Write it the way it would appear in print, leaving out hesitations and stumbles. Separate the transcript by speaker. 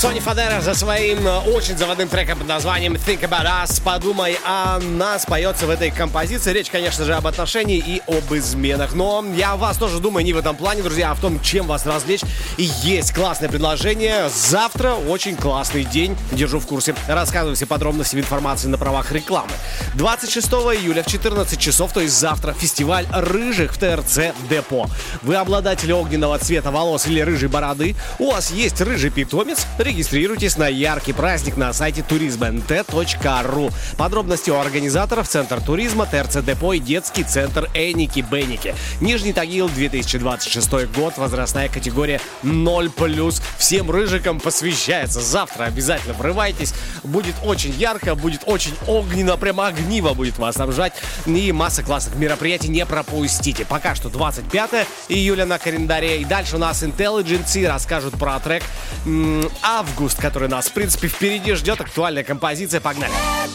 Speaker 1: Сони Фадера за своим очень заводным треком под названием Think About Us, подумай о нас, поется в этой композиции. Речь, конечно же, об отношении и об изменах. Но я о вас тоже думаю не в этом плане, друзья, а в том, чем вас развлечь. И есть классное предложение. Завтра очень классный день. Держу в курсе. Рассказываю все подробности в информации на правах рекламы. 26 июля в 14 часов, то есть завтра, фестиваль рыжих в ТРЦ Депо. Вы обладатели огненного цвета волос или рыжей бороды? У вас есть рыжий питомец? Регистрируйтесь на яркий праздник на сайте turizmnt.ru. Подробности у организаторов: Центр туризма, ТРЦ Депо и детский центр Эники-Беники. Нижний Тагил, 2026 год, возрастная категория 0+. Всем рыжикам посвящается. Завтра обязательно врывайтесь. Будет очень ярко, будет очень огненно, прямо огниво будет вас обжать. И масса классных мероприятий, не пропустите. Пока что 25 июля на календаре. И дальше у нас Intelligence расскажут про трек «Август», который нас, в принципе, впереди ждет. Актуальная композиция. Погнали!